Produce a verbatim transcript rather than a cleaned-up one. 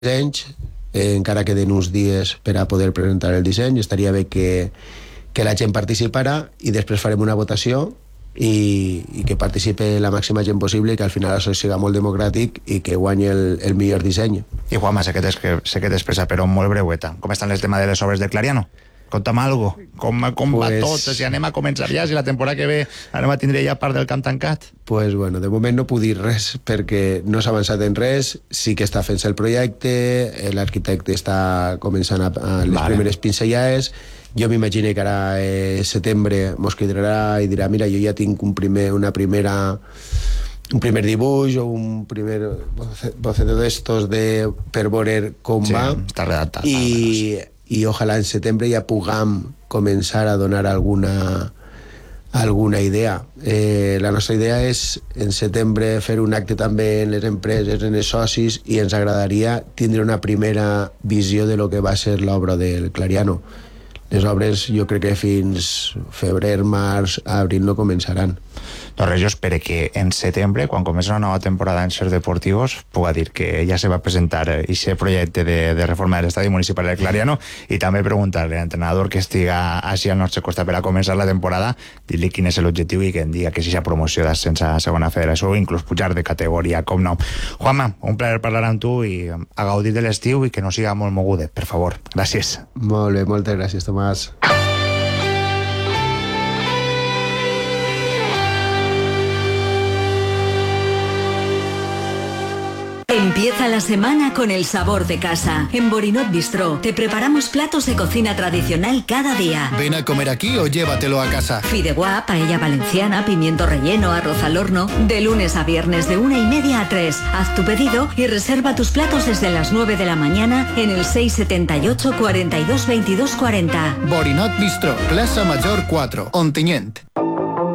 dissenys, eh, encara queden uns dies per a poder presentar el disseny. Estaria bé que, que la gent participara i després farem una votació i, i que participe la màxima gent possible i que al final això siga molt democràtic i que guanyi el, el millor disseny. I Juanma, sé que t'expressa, però molt breueta. Com estan les temes de les obres de Clariano? Conta'm algo, com, com pues, va tot, si anem a començar ja, si la temporada que ve anem a tindre ja part del camp tancat. Pues bueno, de moment no puc dir res perquè no s'ha avançat en res, sí que està fent-se el projecte, l'arquitecte està començant a, a les vale. primeres pincellades, jo m'imagino que ara eh, setembre mos cridarà i dirà, mira, jo ja tinc un primer, una primera un primer dibuix o un primer boceto d'estos de, per veure com sí, va està redactat i i ojalà en setembre ja puguem començar a donar alguna, alguna idea. Eh, la nostra idea és en setembre fer un acte també en les empreses, en els socis, i ens agradaria tindre una primera visió de lo que va ser l'obra del Clariano. Les obres jo crec que fins febrer, març, abril no començaran. Doncs res, jo espero que en setembre, quan comença una nova temporada en Cercs Deportivos, puga dir que ja se va presentar aquest projecte de, de reforma de l'estadi municipal de Clariano i també preguntar-li a l'entrenador que estiga així al nostre costat per a començar la temporada, dir-li quin és l'objectiu i que en diga que si hi ha promoció d'ascens a segona federació o inclús pujar de categoria, com no. Juanma, un plaer parlar amb tu i a gaudir de l'estiu i que no siga molt mogudet, per favor. Gràcies. Molt bé, moltes gràcies, Tomàs. Empieza la semana con el sabor de casa. En Borinot Bistró te preparamos platos de cocina tradicional cada día. Ven a comer aquí o llévatelo a casa. Fideuá, paella valenciana, pimiento relleno, arroz al horno. De lunes a viernes de una y media a tres. Haz tu pedido y reserva tus platos desde las nueve de la mañana en el seis setenta y ocho, cuarenta y dos, veintidós, cuarenta. Borinot Bistró, Plaza Mayor cuatro, Ontinyent.